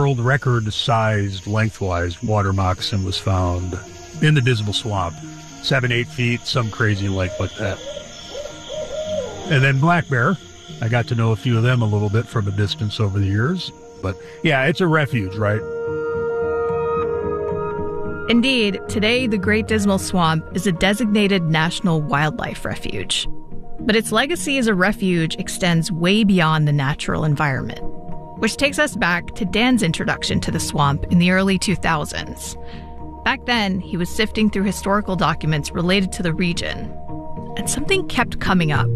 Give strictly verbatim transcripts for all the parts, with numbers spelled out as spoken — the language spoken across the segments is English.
World record-sized lengthwise water moccasin was found in the Dismal Swamp. Seven, eight feet, some crazy length like that. And then black bear. I got to know a few of them a little bit from a distance over the years. But yeah, it's a refuge, right? Indeed, today the Great Dismal Swamp is a designated national wildlife refuge. But its legacy as a refuge extends way beyond the natural environment. Which takes us back to Dan's introduction to the swamp in the early two thousands. Back then, he was sifting through historical documents related to the region, and something kept coming up.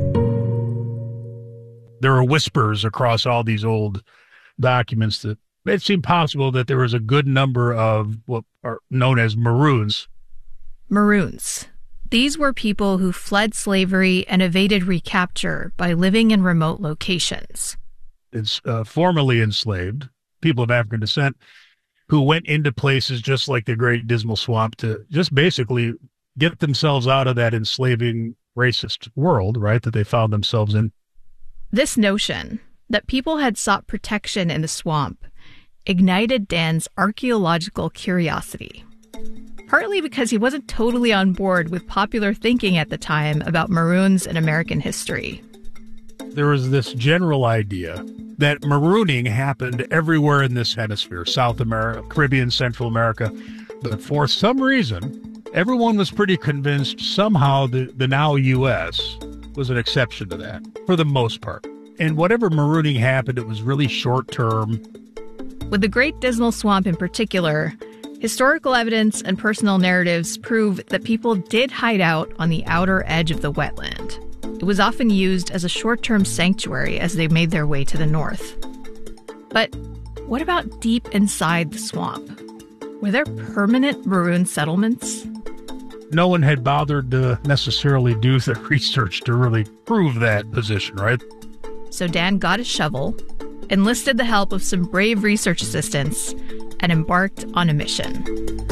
There were whispers across all these old documents that it seemed possible that there was a good number of what are known as Maroons. Maroons. These were people who fled slavery and evaded recapture by living in remote locations. It's uh, formerly enslaved people of African descent who went into places just like the Great Dismal Swamp to just basically get themselves out of that enslaving racist world, right, that they found themselves in. This notion that people had sought protection in the swamp ignited Dan's archaeological curiosity, partly because he wasn't totally on board with popular thinking at the time about Maroons in American history. There was this general idea that marooning happened everywhere in this hemisphere, South America, Caribbean, Central America. But for some reason, everyone was pretty convinced somehow the, the now U S was an exception to that, for the most part. And whatever marooning happened, it was really short-term. With the Great Dismal Swamp in particular, historical evidence and personal narratives prove that people did hide out on the outer edge of the wetland. It was often used as a short-term sanctuary as they made their way to the north. But what about deep inside the swamp? Were there permanent maroon settlements? No one had bothered to necessarily do the research to really prove that position, right? So Dan got a shovel, enlisted the help of some brave research assistants, and embarked on a mission.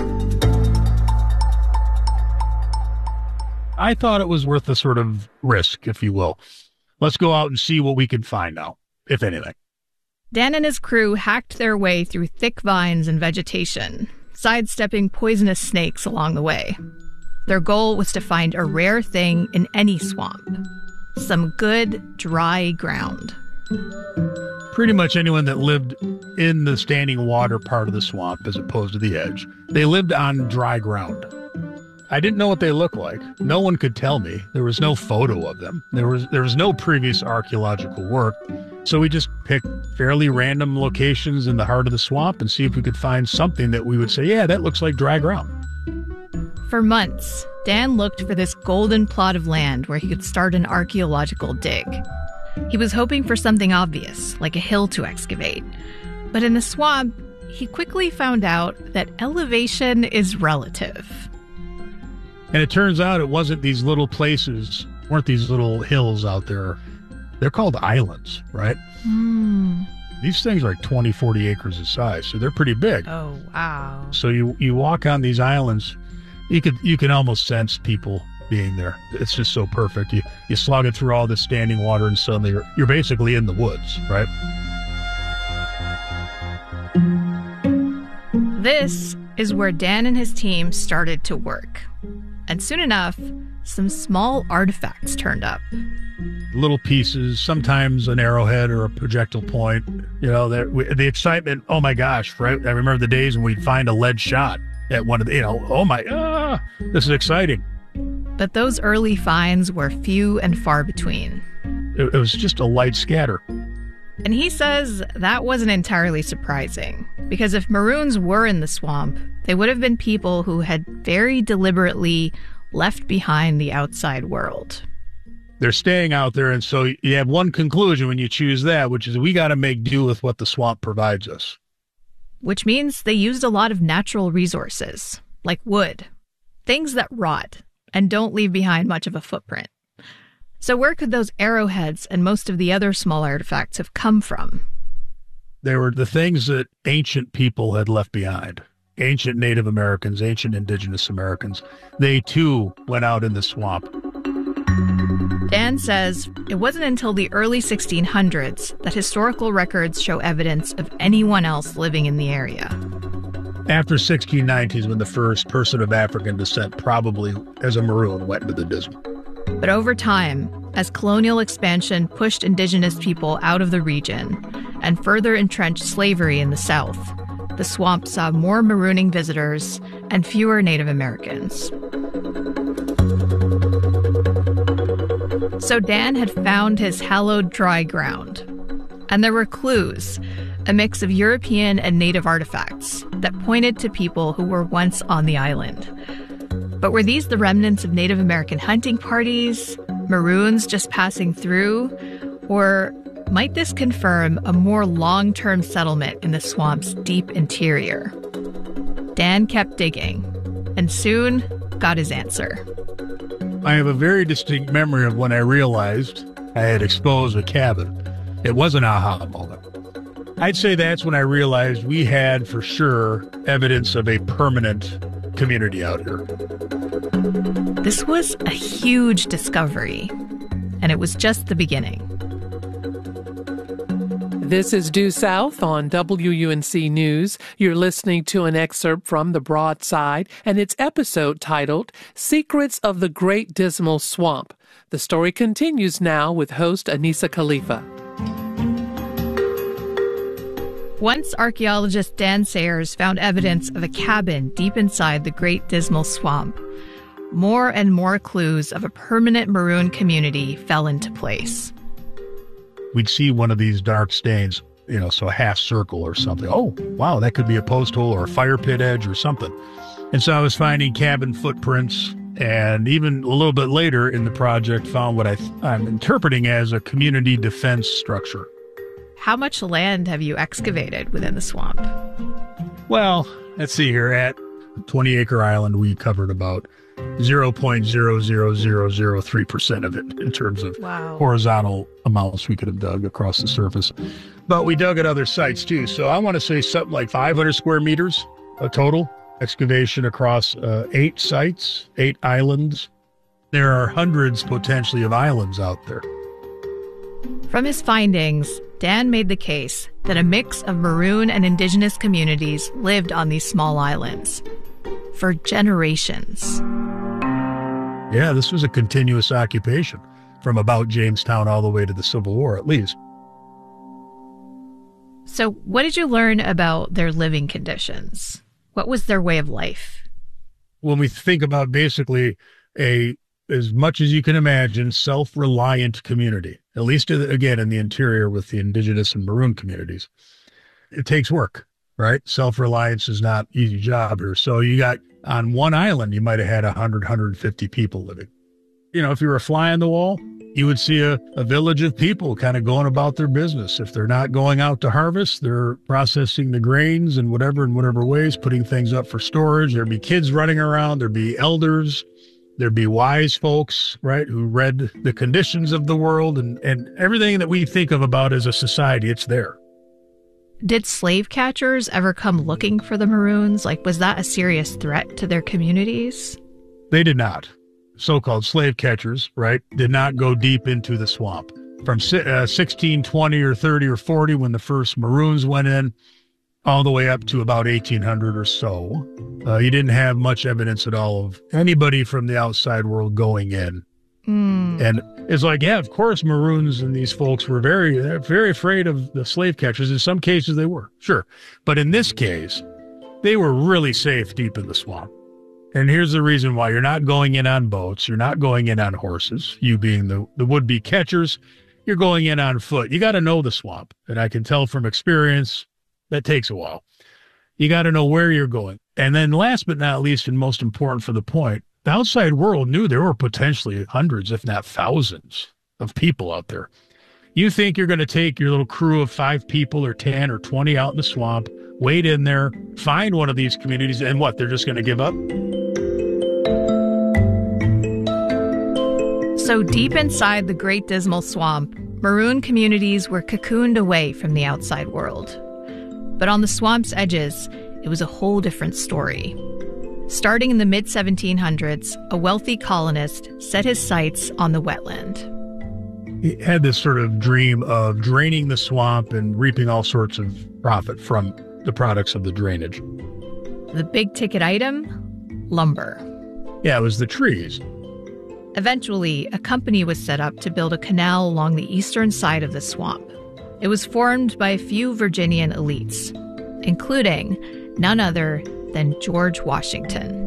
I thought it was worth the sort of risk, if you will. Let's go out and see what we can find now, if anything. Dan and his crew hacked their way through thick vines and vegetation, sidestepping poisonous snakes along the way. Their goal was to find a rare thing in any swamp, some good, dry ground. Pretty much anyone that lived in the standing water part of the swamp as opposed to the edge, they lived on dry ground. I didn't know what they looked like. No one could tell me. There was no photo of them. There was there was no previous archaeological work. So we just picked fairly random locations in the heart of the swamp and see if we could find something that we would say, yeah, that looks like dry ground. For months, Dan looked for this golden plot of land where he could start an archaeological dig. He was hoping for something obvious, like a hill to excavate. But in the swamp, he quickly found out that elevation is relative. And it turns out it wasn't these little places, weren't these little hills out there. They're called islands, right? Mm. These things are like twenty, forty acres in size, so they're pretty big. Oh, wow. So you, you walk on these islands, you could you can almost sense people being there. It's just so perfect. You you slog it through all this standing water and suddenly you're, you're basically in the woods, right? This is where Dan and his team started to work. And soon enough, some small artifacts turned up. Little pieces, sometimes an arrowhead or a projectile point. You know, the, the excitement, oh my gosh, right? I remember the days when we'd find a lead shot at one of the, you know, oh my, ah, this is exciting. But those early finds were few and far between. It, it was just a light scatter. And he says that wasn't entirely surprising, because if Maroons were in the swamp, they would have been people who had very deliberately left behind the outside world. They're staying out there, and so you have one conclusion when you choose that, which is we got to make do with what the swamp provides us. Which means they used a lot of natural resources, like wood, things that rot and don't leave behind much of a footprint. So where could those arrowheads and most of the other small artifacts have come from? They were the things that ancient people had left behind. Ancient Native Americans, ancient indigenous Americans. They too went out in the swamp. Dan says it wasn't until the early sixteen hundreds that historical records show evidence of anyone else living in the area. After sixteen ninety is when the first person of African descent, probably as a Maroon, went into the Dismal. But over time, as colonial expansion pushed indigenous people out of the region and further entrenched slavery in the South, the swamp saw more Marooning visitors and fewer Native Americans. So Dan had found his hallowed dry ground. And there were clues, a mix of European and Native artifacts that pointed to people who were once on the island. But were these the remnants of Native American hunting parties, Maroons just passing through, or might this confirm a more long-term settlement in the swamp's deep interior? Dan kept digging, and soon got his answer. I have a very distinct memory of when I realized I had exposed a cabin. It was an aha moment. I'd say that's when I realized we had, for sure, evidence of a permanent community out here. This was a huge discovery, and it was just the beginning. This is Due South on W U N C News. You're listening to an excerpt from The Broadside and its episode titled Secrets of the Great Dismal Swamp. The story continues now with host Anisa Khalifa. Once archaeologist Dan Sayers found evidence of a cabin deep inside the Great Dismal Swamp, more and more clues of a permanent Maroon community fell into place. We'd see one of these dark stains, you know, so a half circle or something. Oh, wow, that could be a post hole or a fire pit edge or something. And so I was finding cabin footprints, and even a little bit later in the project found what I th- I'm interpreting as a community defense structure. How much land have you excavated within the swamp? Well, let's see here. At twenty acre island, we covered about zero point zero zero zero zero three percent of it in terms of wow. horizontal amounts we could have dug across the surface. But we dug at other sites too. So I want to say something like five hundred square meters, a total excavation across uh, eight sites, eight islands. There are hundreds potentially of islands out there. From his findings, Dan made the case that a mix of Maroon and indigenous communities lived on these small islands for generations. Yeah, this was a continuous occupation from about Jamestown all the way to the Civil War, at least. So what did you learn about their living conditions? What was their way of life? When we think about basically a, as much as you can imagine, self-reliant community, at least, again, in the interior with the indigenous and Maroon communities, it takes work, right? Self-reliance is not an easy job here. So you got, on one island, you might have had one hundred, one hundred fifty people living. You know, if you were a fly on the wall, you would see a, a village of people kind of going about their business. If they're not going out to harvest, they're processing the grains and whatever in whatever ways, putting things up for storage. There'd be kids running around. There'd be elders. There'd be wise folks, right, who read the conditions of the world and, and everything that we think of about as a society, it's there. Did slave catchers ever come looking for the Maroons? Like, was that a serious threat to their communities? They did not. So-called slave catchers, right, did not go deep into the swamp. From uh, sixteen twenty or thirty or forty, when the first Maroons went in, all the way up to about eighteen hundred or so, uh, you didn't have much evidence at all of anybody from the outside world going in. Mm. And it's like, yeah, of course, Maroons and these folks were very, very afraid of the slave catchers. In some cases, they were, sure. But in this case, they were really safe deep in the swamp. And here's the reason why. You're not going in on boats. You're not going in on horses, you being the, the would-be catchers. You're going in on foot. You got to know the swamp. And I can tell from experience, that takes a while. You got to know where you're going. And then last but not least, and most important for the point, the outside world knew there were potentially hundreds, if not thousands, of people out there. You think you're going to take your little crew of five people or ten or twenty out in the swamp, wade in there, find one of these communities, and what, they're just going to give up? So deep inside the Great Dismal Swamp, Maroon communities were cocooned away from the outside world. But on the swamp's edges, it was a whole different story. Starting in the mid seventeen hundreds, a wealthy colonist set his sights on the wetland. He had this sort of dream of draining the swamp and reaping all sorts of profit from the products of the drainage. The big ticket item? Lumber. Yeah, it was the trees. Eventually, a company was set up to build a canal along the eastern side of the swamp. It was formed by a few Virginian elites, including none other than George Washington.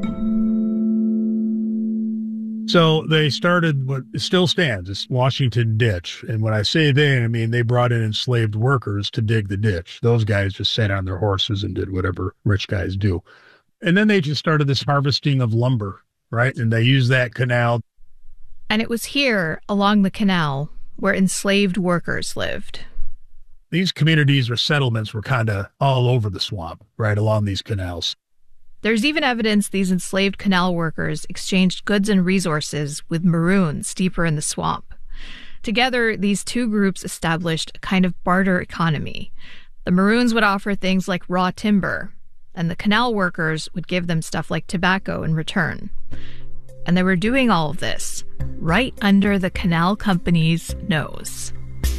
So they started what still stands, this Washington Ditch. And when I say they, I mean they brought in enslaved workers to dig the ditch. Those guys just sat on their horses and did whatever rich guys do. And then they just started this harvesting of lumber, right? And they used that canal. And it was here, along the canal, where enslaved workers lived. These communities or settlements were kind of all over the swamp, right along these canals. There's even evidence these enslaved canal workers exchanged goods and resources with Maroons deeper in the swamp. Together, these two groups established a kind of barter economy. The Maroons would offer things like raw timber, and the canal workers would give them stuff like tobacco in return. And they were doing all of this right under the canal company's nose.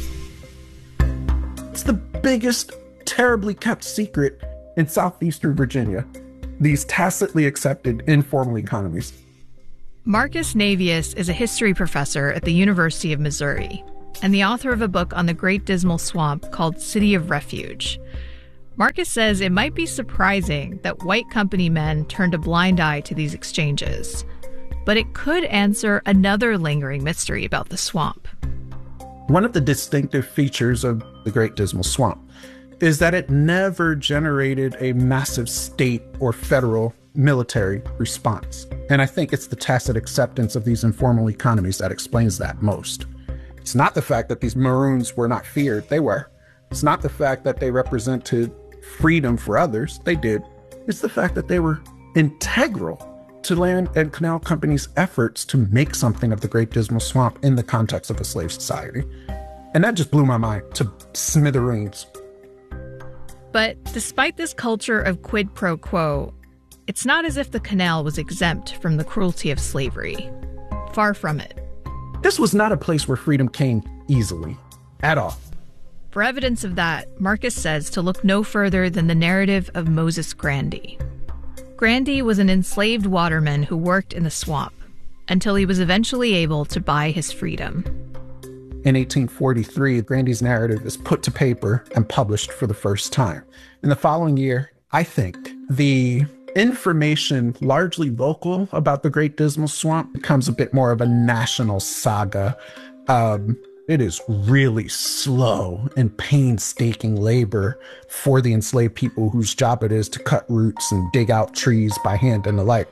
It's the biggest, terribly kept secret in southeastern Virginia. These tacitly accepted informal economies. Marcus Navius is a history professor at the University of Missouri and the author of a book on the Great Dismal Swamp called City of Refuge. Marcus says it might be surprising that white company men turned a blind eye to these exchanges, but it could answer another lingering mystery about the swamp. One of the distinctive features of the Great Dismal Swamp is that it never generated a massive state or federal military response. And I think it's the tacit acceptance of these informal economies that explains that most. It's not the fact that these Maroons were not feared. They were. It's not the fact that they represented freedom for others. They did. It's the fact that they were integral to land and canal companies' efforts to make something of the Great Dismal Swamp in the context of a slave society. And that just blew my mind to smithereens. But despite this culture of quid pro quo, it's not as if the canal was exempt from the cruelty of slavery. Far from it. This was not a place where freedom came easily, at all. For evidence of that, Marcus says to look no further than the narrative of Moses Grandy. Grandy was an enslaved waterman who worked in the swamp until he was eventually able to buy his freedom. In eighteen forty-three, Grandy's narrative is put to paper and published for the first time. In the following year, I think, the information largely local about the Great Dismal Swamp becomes a bit more of a national saga. Um, it is really slow and painstaking labor for the enslaved people whose job it is to cut roots and dig out trees by hand and the like.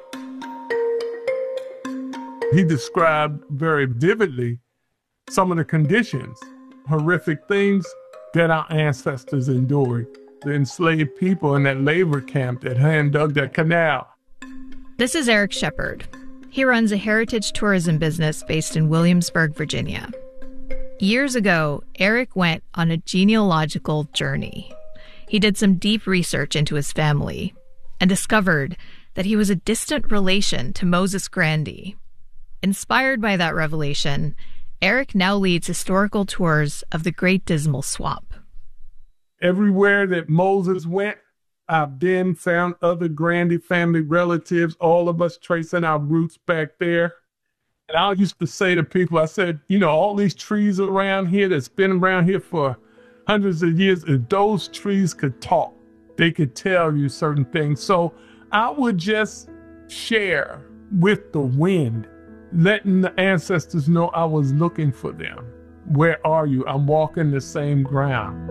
He described very vividly some of the conditions, horrific things that our ancestors endured. The enslaved people in that labor camp that hand dug that canal. This is Eric Shepard. He runs a heritage tourism business based in Williamsburg, Virginia. Years ago, Eric went on a genealogical journey. He did some deep research into his family and discovered that he was a distant relation to Moses Grandy. Inspired by that revelation, Eric now leads historical tours of the Great Dismal Swamp. Everywhere that Moses went, I've then found other Grandy family relatives, all of us tracing our roots back there. And I used to say to people, I said, you know, all these trees around here that's been around here for hundreds of years, if those trees could talk, they could tell you certain things. So I would just share with the wind, letting the ancestors know I was looking for them. Where are you? I'm walking the same ground.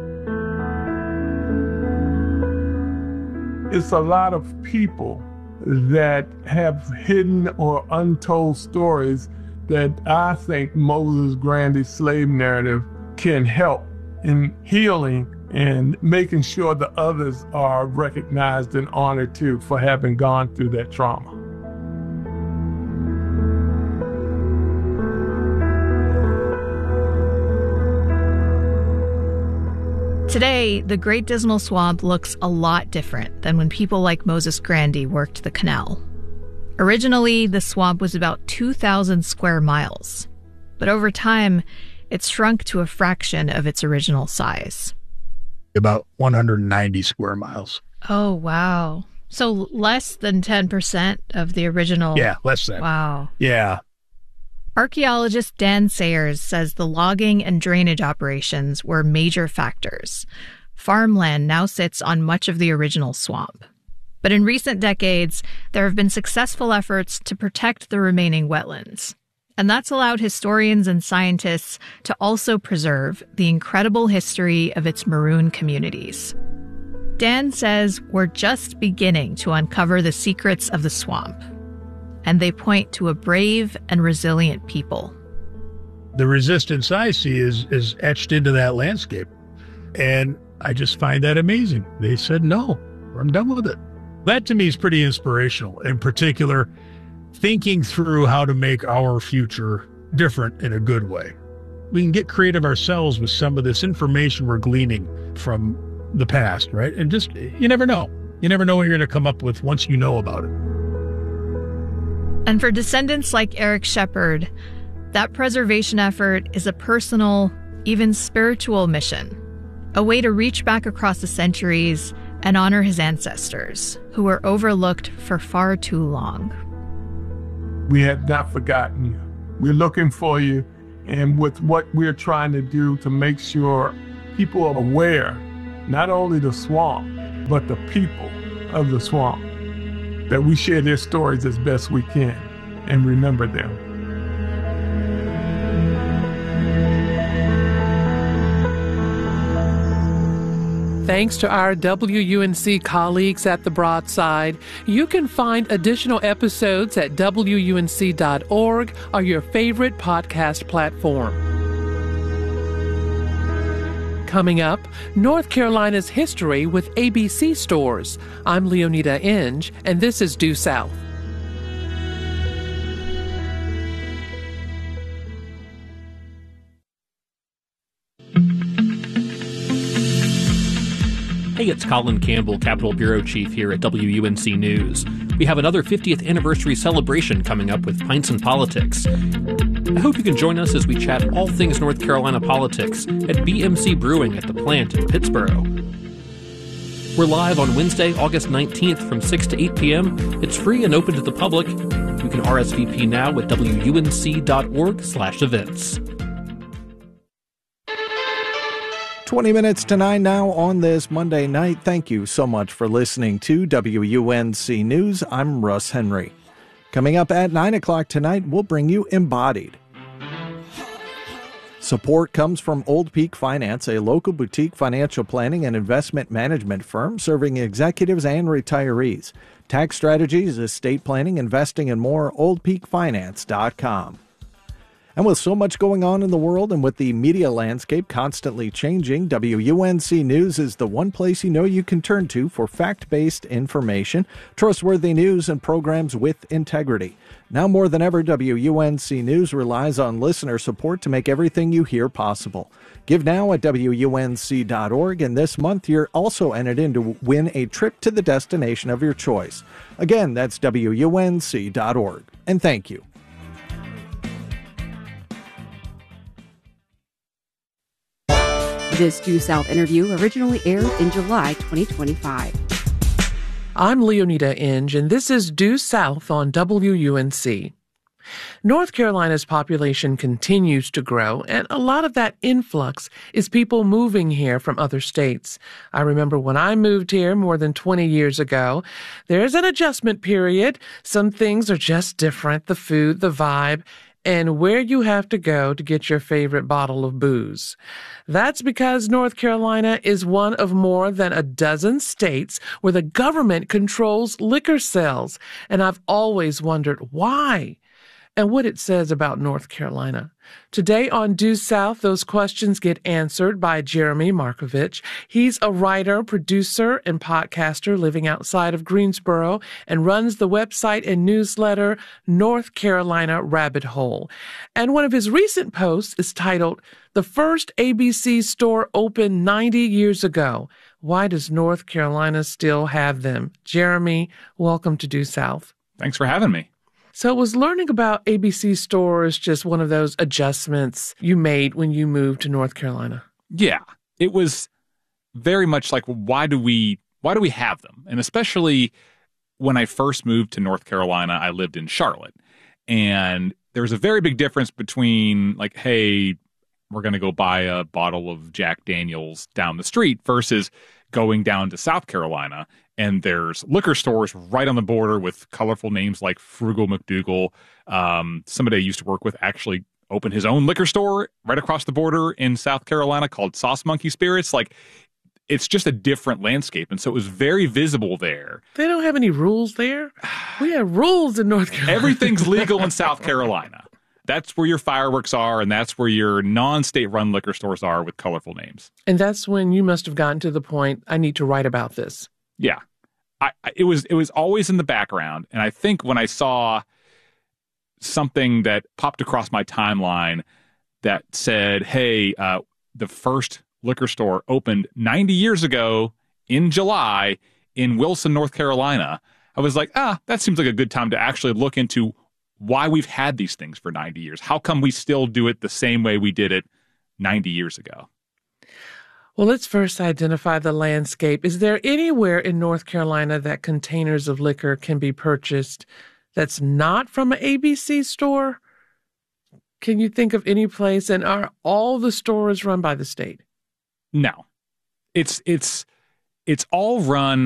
It's a lot of people that have hidden or untold stories that I think Moses Grandy's slave narrative can help in healing and making sure the others are recognized and honored too for having gone through that trauma. Today, the Great Dismal Swamp looks a lot different than when people like Moses Grandy worked the canal. Originally, the swamp was about two thousand square miles, but over time, it's shrunk to a fraction of its original size. About one hundred ninety square miles. Oh, wow. So less than ten percent of the original. Yeah, less than. Wow. Yeah. Archaeologist Dan Sayers says the logging and drainage operations were major factors. Farmland now sits on much of the original swamp. But in recent decades, there have been successful efforts to protect the remaining wetlands. And that's allowed historians and scientists to also preserve the incredible history of its maroon communities. Dan says we're just beginning to uncover the secrets of the swamp, and they point to a brave and resilient people. The resistance I see is, is etched into that landscape, and I just find that amazing. They said, no, I'm done with it. That to me is pretty inspirational, in particular, thinking through how to make our future different in a good way. We can get creative ourselves with some of this information we're gleaning from the past, right? And just, you never know. You never know what you're going to come up with once you know about it. And for descendants like Eric Shepard, that preservation effort is a personal, even spiritual mission, a way to reach back across the centuries and honor his ancestors, who were overlooked for far too long. We have not forgotten you. We're looking for you, and with what we're trying to do to make sure people are aware, not only the swamp, but the people of the swamp, that we share their stories as best we can and remember them. Thanks to our W U N C colleagues at the Broadside, you can find additional episodes at W U N C dot org or your favorite podcast platform. Coming up, North Carolina's history with A B C stores. I'm Leonida Inge, and this is Due South. Hey, it's Colin Campbell, Capitol Bureau Chief here at W U N C News. We have another fiftieth anniversary celebration coming up with Pints and Politics. I hope you can join us as we chat all things North Carolina politics at B M C Brewing at the plant in Pittsboro. We're live on Wednesday, August nineteenth from six to eight p.m. It's free and open to the public. You can R S V P now at W U N C dot org slash events. twenty minutes to nine now on this Monday night. Thank you so much for listening to W U N C News. I'm Russ Henry. Coming up at nine o'clock tonight, we'll bring you Embodied. Support comes from Old Peak Finance, a local boutique financial planning and investment management firm serving executives and retirees. Tax strategies, estate planning, investing, and more, old peak finance dot com. And with so much going on in the world and with the media landscape constantly changing, W U N C News is the one place you know you can turn to for fact-based information, trustworthy news, and programs with integrity. Now more than ever, W U N C News relies on listener support to make everything you hear possible. Give now at W U N C dot org, and this month you're also entered in to win a trip to the destination of your choice. Again, that's W U N C dot org. And thank you. This Due South interview originally aired in July twenty twenty-five. I'm Leonida Inge, and this is Due South on W U N C. North Carolina's population continues to grow, and a lot of that influx is people moving here from other states. I remember when I moved here more than twenty years ago, there's an adjustment period. Some things are just different, the food, the vibe, and where you have to go to get your favorite bottle of booze. That's because North Carolina is one of more than a dozen states where the government controls liquor sales, and I've always wondered why and what it says about North Carolina. Today on Due South, those questions get answered by Jeremy Markovich. He's a writer, producer, and podcaster living outside of Greensboro and runs the website and newsletter North Carolina Rabbit Hole. And one of his recent posts is titled, "The First A B C Store Opened ninety years ago. Why does North Carolina still have them?" Jeremy, welcome to Due South. Thanks for having me. So was learning about A B C stores just one of those adjustments you made when you moved to North Carolina? Yeah, it was very much like, why do we why do we have them? And especially when I first moved to North Carolina, I lived in Charlotte. And there was a very big difference between like, hey, we're going to go buy a bottle of Jack Daniels down the street versus going down to South Carolina. And there's liquor stores right on the border with colorful names like Frugal McDougal. Um, somebody I used to work with actually opened his own liquor store right across the border in South Carolina called Sauce Monkey Spirits. Like, it's just a different landscape. And so it was very visible there. They don't have any rules there. We have rules in North Carolina. Everything's legal in South Carolina. That's where your fireworks are, and that's where your non-state run liquor stores are with colorful names. And that's when you must have gotten to the point, I need to write about this. Yeah. I, I, it was it was always in the background. And I think when I saw something that popped across my timeline that said, hey, uh, the first liquor store opened ninety years ago in July in Wilson, North Carolina, I was like, ah, that seems like a good time to actually look into why we've had these things for ninety years. How come we still do it the same way we did it ninety years ago? Well, let's first identify the landscape. Is there anywhere in North Carolina that containers of liquor can be purchased that's not from an A B C store? Can you think of any place? And are all the stores run by the state? No. It's it's it's all run